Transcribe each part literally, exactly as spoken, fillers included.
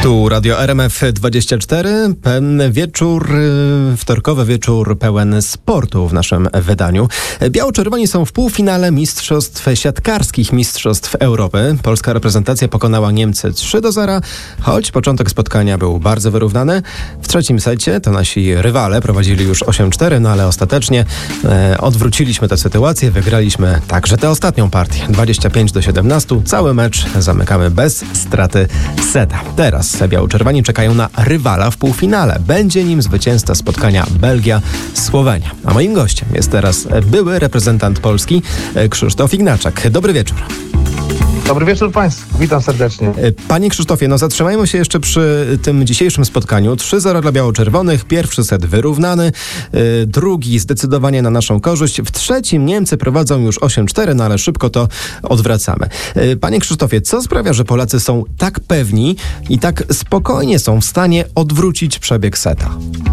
Tu Radio R M F dwadzieścia cztery, pełen wieczór, wtorkowy wieczór pełen sportu w naszym wydaniu. Biało-czerwoni są w półfinale mistrzostw siatkarskich, mistrzostw Europy. Polska reprezentacja pokonała Niemcy trzy do zera, choć początek spotkania był bardzo wyrównany. W trzecim secie to nasi rywale prowadzili już osiem cztery, no ale ostatecznie e, odwróciliśmy tę sytuację, wygraliśmy także tę ostatnią partię, dwadzieścia pięć do siedemnastu. Cały mecz zamykamy bez straty seta. Teraz biało-czerwoni czekają na rywala w półfinale. Będzie nim zwycięzca spotkania Belgia-Słowenia. A moim gościem jest teraz były reprezentant Polski Krzysztof Ignaczak. Dobry wieczór. Dobry wieczór Państwu, witam serdecznie. Panie Krzysztofie, no zatrzymajmy się jeszcze przy tym dzisiejszym spotkaniu. trzy zero dla biało-czerwonych, pierwszy set wyrównany, yy, drugi zdecydowanie na naszą korzyść. W trzecim Niemcy prowadzą już osiem cztery, no ale szybko to odwracamy. Yy, panie Krzysztofie, co sprawia, że Polacy są tak pewni i tak spokojnie są w stanie odwrócić przebieg seta?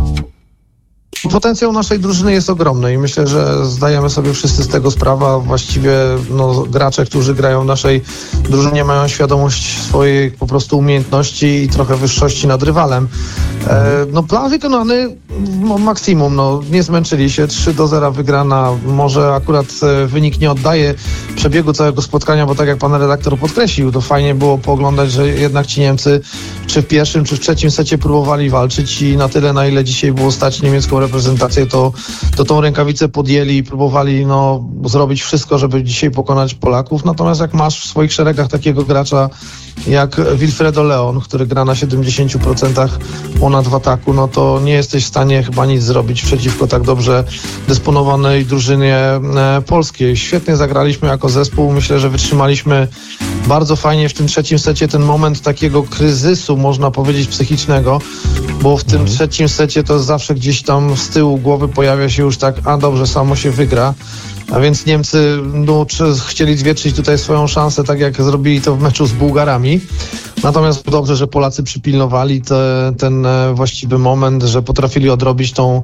Potencjał naszej drużyny jest ogromny i myślę, że zdajemy sobie wszyscy z tego sprawę. Właściwie no, gracze, którzy grają w naszej drużynie, mają świadomość swojej po prostu umiejętności i trochę wyższości nad rywalem. E, no plan wykonany no, maksimum, no, nie zmęczyli się, trzy do zera wygrana. Może akurat e, wynik nie oddaje przebiegu całego spotkania, bo tak jak pan redaktor podkreślił, to fajnie było pooglądać, że jednak ci Niemcy czy w pierwszym, czy w trzecim secie próbowali walczyć i na tyle, na ile dzisiaj było stać niemiecką reprezentację, to, to tą rękawicę podjęli i próbowali no, zrobić wszystko, żeby dzisiaj pokonać Polaków. Natomiast jak masz w swoich szeregach takiego gracza jak Wilfredo Leon, który gra na siedemdziesiąt procent ponad w ataku, no to nie jesteś w stanie chyba nic zrobić przeciwko tak dobrze dysponowanej drużynie e, polskiej. Świetnie zagraliśmy jako zespół. Myślę, że wytrzymaliśmy bardzo fajnie w tym trzecim secie ten moment takiego kryzysu, można powiedzieć, psychicznego, bo w tym trzecim secie to zawsze gdzieś tam z tyłu głowy pojawia się już tak, a dobrze, samo się wygra. A więc Niemcy no, chcieli zwietrzyć tutaj swoją szansę, tak jak zrobili to w meczu z Bułgarami. Natomiast dobrze, że Polacy przypilnowali te, ten właściwy moment, że potrafili odrobić tą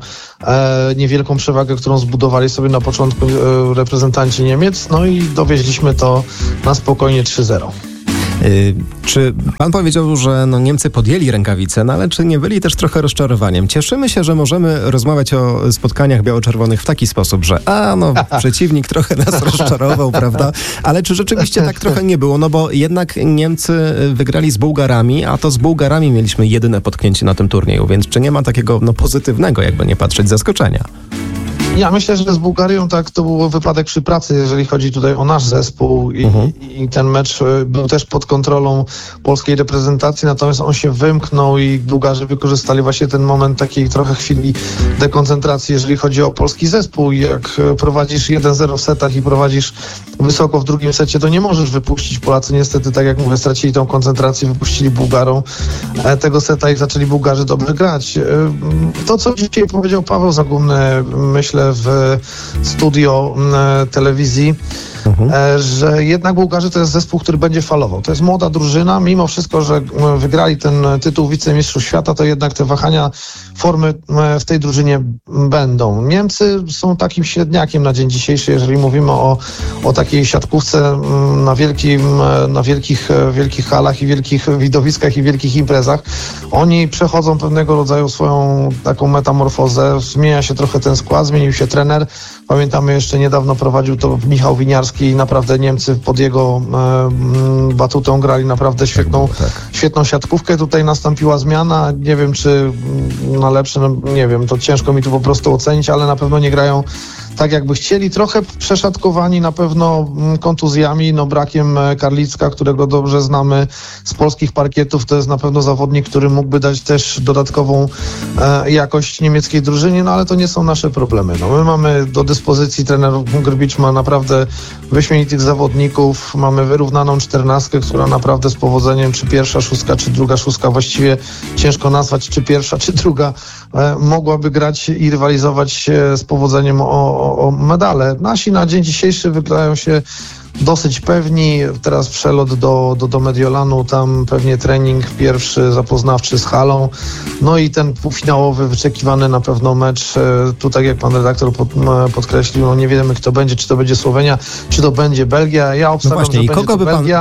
e, niewielką przewagę, którą zbudowali sobie na początku e, reprezentanci Niemiec. No i dowieźliśmy to na spokojnie trzy zero. Yy, czy pan powiedział, że no, Niemcy podjęli rękawice, no ale czy nie byli też trochę rozczarowaniem? Cieszymy się, że możemy rozmawiać o spotkaniach biało-czerwonych w taki sposób, że a no przeciwnik trochę nas rozczarował, prawda? Ale czy rzeczywiście tak trochę nie było? No bo jednak Niemcy wygrali z Bułgarami, a to z Bułgarami mieliśmy jedyne potknięcie na tym turnieju, więc czy nie ma takiego no, pozytywnego, jakby nie patrzeć, zaskoczenia? Ja myślę, że z Bułgarią tak to był wypadek przy pracy, jeżeli chodzi tutaj o nasz zespół i, uh-huh. i ten mecz był też pod kontrolą polskiej reprezentacji, natomiast on się wymknął i Bułgarzy wykorzystali właśnie ten moment takiej trochę chwili dekoncentracji, jeżeli chodzi o polski zespół. Jak prowadzisz jeden zero w setach i prowadzisz wysoko w drugim secie, to nie możesz wypuścić. Polacy niestety, tak jak mówię, stracili tą koncentrację, wypuścili Bułgarom tego seta i zaczęli Bułgarzy dobrze grać. To, co dzisiaj powiedział Paweł Zagumny, myślę, w studio e, telewizji, mhm. e, że jednak Bułgarzy to jest zespół, który będzie falował. To jest młoda drużyna, mimo wszystko, że wygrali ten tytuł wicemistrzów świata, to jednak te wahania formy e, w tej drużynie będą. Niemcy są takim średniakiem na dzień dzisiejszy, jeżeli mówimy o, o takiej siatkówce na, wielkim, na wielkich, wielkich halach i wielkich widowiskach i wielkich imprezach. Oni przechodzą pewnego rodzaju swoją taką metamorfozę, zmienia się trochę ten skład, zmienił się trener. Pamiętamy, jeszcze niedawno prowadził to Michał Winiarski i naprawdę Niemcy pod jego e, batutą grali naprawdę świetną, tak, tak. świetną siatkówkę. Tutaj nastąpiła zmiana. Nie wiem, czy na lepsze, no, nie wiem, to ciężko mi tu po prostu ocenić, ale na pewno nie grają tak, jakby chcieli. Trochę przeszatkowani na pewno kontuzjami, no brakiem Karlicka, którego dobrze znamy z polskich parkietów. To jest na pewno zawodnik, który mógłby dać też dodatkową e, jakość niemieckiej drużynie, no ale to nie są nasze problemy. No, my mamy do dyspozycji, trener Grbicz ma naprawdę wyśmienitych zawodników, mamy wyrównaną czternastkę, która naprawdę z powodzeniem, czy pierwsza szóstka, czy druga szóstka, właściwie ciężko nazwać, czy pierwsza, czy druga, e, mogłaby grać i rywalizować e, z powodzeniem o, o, o medale. Nasi na dzień dzisiejszy wyglądają się dosyć pewni. Teraz przelot do, do, do Mediolanu, tam pewnie trening pierwszy zapoznawczy z halą. No i ten półfinałowy, wyczekiwany na pewno mecz. Tu, tak jak pan redaktor pod, podkreślił, no nie wiemy, kto będzie, czy to będzie Słowenia, czy to będzie Belgia. Ja obstawiam, no właśnie, że i będzie kogo to by Belgia. Pan...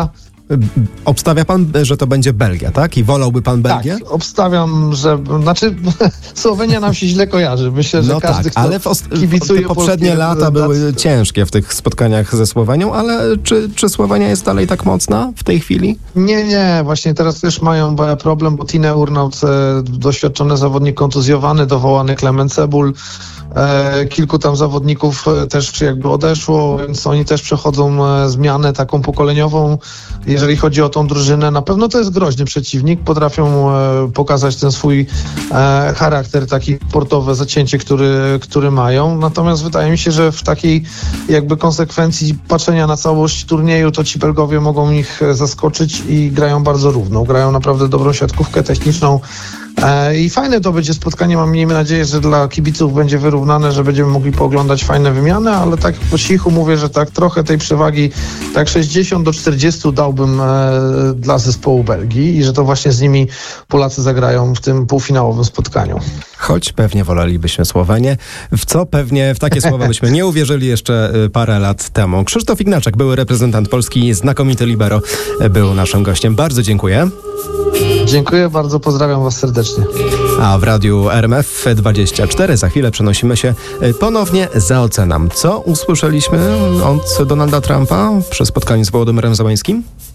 Obstawia pan, że to będzie Belgia, tak? I wolałby pan Belgię? Tak, obstawiam, że... Znaczy, Słowenia nam się źle kojarzy. Myślę, że no każdy, tak, ale w ost- kibicuje te poprzednie lata były ciężkie w tych spotkaniach ze Słowenią, ale czy, czy Słowenia jest dalej tak mocna w tej chwili? Nie, nie. Właśnie teraz też mają problem, bo Tine Urnaut, doświadczony zawodnik kontuzjowany, dowołany Klement Cebul, E, kilku tam zawodników też jakby odeszło, więc oni też przechodzą e, zmianę taką pokoleniową. Jeżeli chodzi o tą drużynę, na pewno to jest groźny przeciwnik. Potrafią e, pokazać ten swój e, charakter, taki sportowe zacięcie, który, który mają. Natomiast wydaje mi się, że w takiej jakby konsekwencji patrzenia na całość turnieju, to ci Belgowie mogą ich zaskoczyć i grają bardzo równo. Grają naprawdę dobrą siatkówkę techniczną. I fajne to będzie spotkanie, mam miejmy nadzieję, że dla kibiców będzie wyrównane, że będziemy mogli pooglądać fajne wymiany, ale tak po cichu mówię, że tak trochę tej przewagi, tak sześćdziesiąt do czterdziestu dałbym e, dla zespołu Belgii i że to właśnie z nimi Polacy zagrają w tym półfinałowym spotkaniu. Choć pewnie wolelibyśmy Słowenię, w co pewnie w takie słowa byśmy nie uwierzyli jeszcze parę lat temu. Krzysztof Ignaczek, były reprezentant Polski, znakomity libero, był naszym gościem. Bardzo dziękuję. Dziękuję bardzo, pozdrawiam was serdecznie. A w radiu R M F dwadzieścia cztery za chwilę przenosimy się ponownie za ocenam. Co usłyszeliśmy od Donalda Trumpa przy spotkaniu z Wołodymyrem Zełańskim?